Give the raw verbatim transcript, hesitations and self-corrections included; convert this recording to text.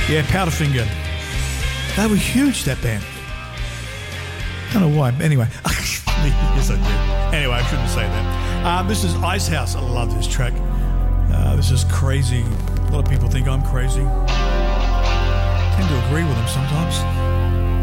Yeah, Powderfinger. They were huge, that band. I don't know why. Anyway. Yes, I did. Anyway, I shouldn't say that. Um, this is Icehouse. I love this track. Uh, this is crazy. A lot of people think I'm crazy. I tend to agree with them sometimes.